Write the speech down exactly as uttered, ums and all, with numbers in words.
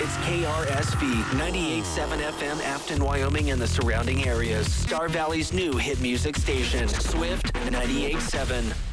It's K R S V, ninety-eight point seven F M, Afton, Wyoming, and the surrounding areas. Star Valley's new hit music station, Swift ninety-eight point seven.